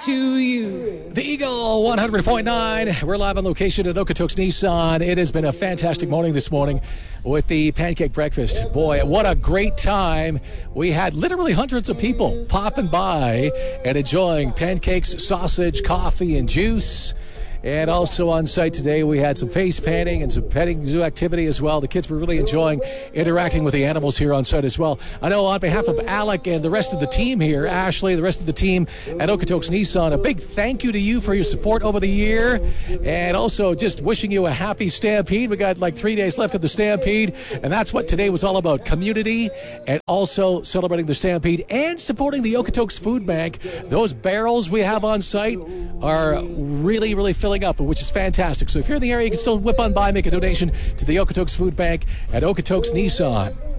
to you. The Eagle 100.9. We're live on location at Okotoks Nissan. It has been a fantastic morning this morning with the pancake breakfast. Boy, what a great time. We had literally hundreds of people popping by and enjoying pancakes, sausage, coffee, and juice. And also on site today, we had some face painting and some petting zoo activity as well. The kids were really enjoying interacting with the animals here on site as well. I know on behalf of Alec and the rest of the team here, Ashley, the rest of the team at Okotoks Nissan, a big thank you to you for your support over the year. And also just wishing you a happy Stampede. We got like 3 days left of the Stampede. And that's what today was all about, community and also celebrating the Stampede and supporting the Okotoks Food Bank. Those barrels we have on site are really, really filling up, which is fantastic. So if you're in the area, you can still whip on by, make a donation to the Okotoks Food Bank at Okotoks Nissan.